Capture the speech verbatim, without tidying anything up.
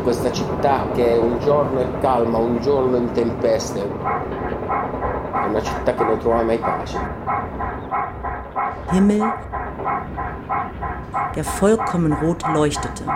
questa città che un giorno è calma, un giorno in tempeste. È una città che non trova mai pace. Himmel, der vollkommen rot leuchtete.